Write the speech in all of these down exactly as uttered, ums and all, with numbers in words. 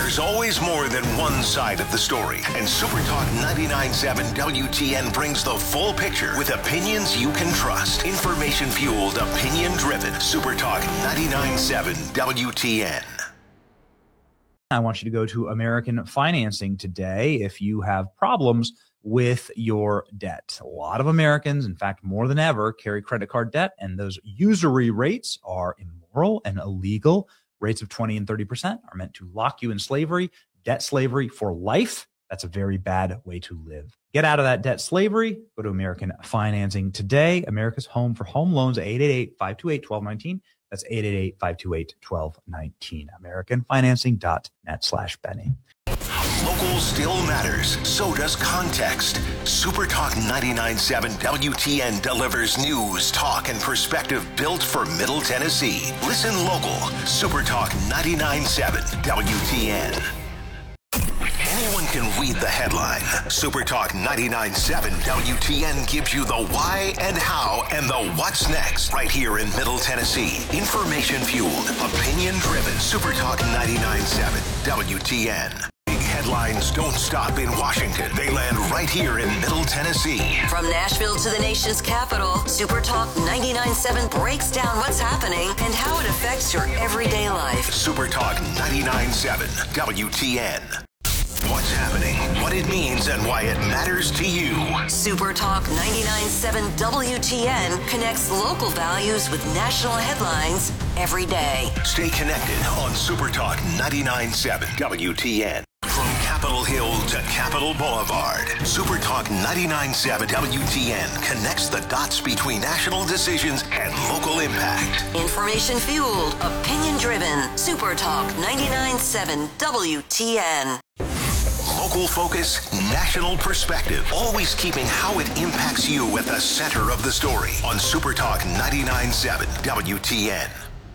There's always more than one side of the story, and Supertalk ninety-nine point seven W T N brings the full picture with opinions you can trust. Information-fueled, opinion-driven. Supertalk ninety-nine point seven W T N. I want you to go to American Financing today if you have problems with your debt. A lot of Americans, in fact, more than ever, carry credit card debt, and those usury rates are immoral and illegal. Rates of twenty and thirty percent are meant to lock you in slavery, debt slavery for life. That's a very bad way to live. Get out of that debt slavery. Go to American Financing today. America's home for home loans, eight eight eight, five two eight, one two one nine. That's eight eight eight, five two eight, one two one nine. American Financing dot net slash Benny. Local still matters. So does context. Supertalk ninety-nine point seven W T N delivers news, talk, and perspective built for Middle Tennessee. Listen local. Supertalk ninety-nine point seven W T N. Anyone can read the headline. Supertalk ninety-nine point seven W T N gives you the why and how and the what's next right here in Middle Tennessee. Information fueled, opinion driven. Supertalk ninety-nine point seven W T N. Headlines don't stop in Washington. They land right here in Middle Tennessee. From Nashville to the nation's capital, Supertalk ninety-nine point seven breaks down what's happening and how it affects your everyday life. Supertalk ninety-nine point seven W T N. What's happening, what it means, and why it matters to you. Supertalk ninety-nine point seven W T N connects local values with national headlines every day. Stay connected on Supertalk ninety-nine point seven W T N. From Capitol Hill to Capitol Boulevard, Supertalk ninety-nine point seven W T N connects the dots between national decisions and local impact. Information fueled, opinion driven. Supertalk ninety-nine point seven W T N. Local focus, national perspective, always keeping how it impacts you at the center of the story on Supertalk ninety-nine point seven W T N.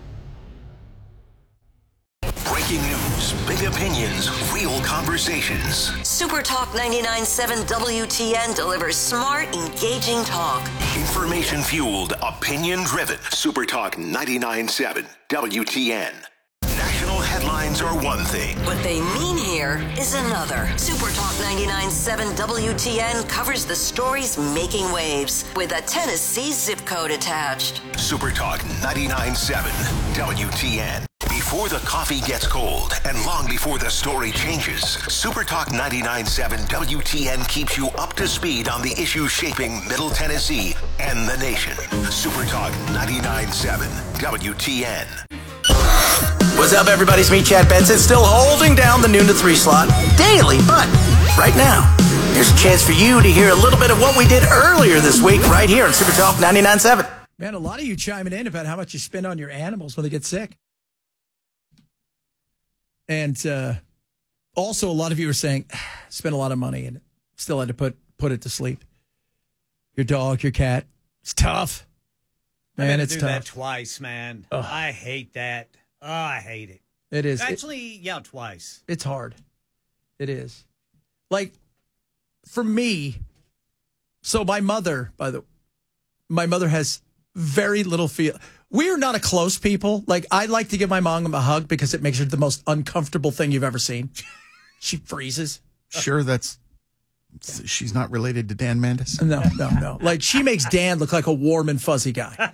Breaking news, big opinions, real conversations. Supertalk ninety-nine point seven W T N delivers smart, engaging talk. Information fueled, opinion driven. Supertalk ninety-nine point seven W T N. National headlines are one thing. What they mean here is another. Supertalk ninety-nine point seven W T N covers the stories making waves with a Tennessee zip code attached. Supertalk ninety-nine point seven W T N. Before the coffee gets cold and long before the story changes, Supertalk ninety-nine point seven W T N keeps you up to speed on the issues shaping Middle Tennessee and the nation. Supertalk ninety-nine point seven W T N. What's up, everybody? It's me, Chad Benson, still holding down the noon to three slot daily, but right now, there's a chance for you to hear a little bit of what we did earlier this week right here on Supertalk ninety-nine point seven. Man, a lot of you chiming in about how much you spend on your animals when they get sick. And uh, also, a lot of you are saying, spend a lot of money and still had to put put it to sleep. Your dog, your cat, it's tough. Man, it's do tough. That twice, man. Ugh. I hate that. Oh, I hate it. It is. Actually, it, yeah, twice. It's hard. It is. Like, for me, so my mother, by the my mother has very little feel. We're not a close people. Like, I like to give my mom a hug because it makes her the most uncomfortable thing you've ever seen. She freezes. Sure, that's... She's not related to Dan Mandis? No, no, no. Like, she makes Dan look like a warm and fuzzy guy.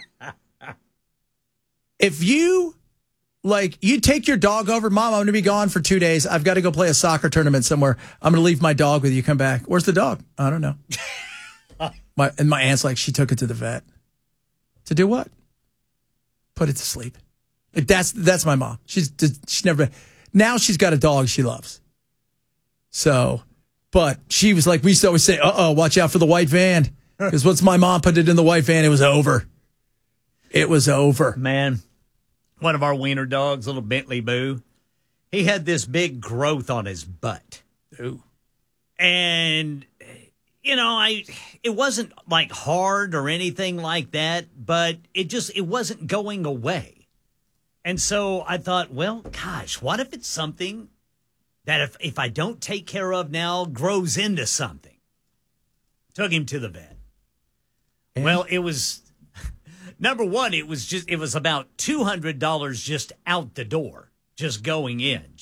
If you, like, you take your dog over, Mom, I'm going to be gone for two days. I've got to go play a soccer tournament somewhere. I'm going to leave my dog with you. Come back. Where's the dog? I don't know. my And my aunt's like, she took it to the vet. To do what? Put it to sleep. Like, that's that's my mom. She's she's never. Now she's got a dog she loves. So, but she was like, we used to always say, uh oh, watch out for the white van. Because once my mom put it in the white van, it was over. It was over. Man, one of our wiener dogs, little Bentley Boo, he had this big growth on his butt. Ooh. And, you know, I it wasn't like hard or anything like that, but it just, it wasn't going away. And so I thought, well, gosh, what if it's something that if, if I don't take care of now grows into something? Took him to the vet. And? Well, it was, number one, it was just, it was about two hundred dollars just out the door, just going in.